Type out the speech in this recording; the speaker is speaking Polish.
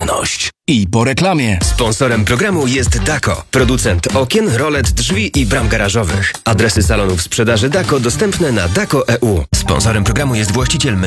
oszczędność. I po reklamie. Sponsorem programu jest Dako, producent okien, rolet, drzwi i bram garażowych. Adresy salonów sprzedaży Dako dostępne na Dako.eu. Sponsorem programu jest właściciel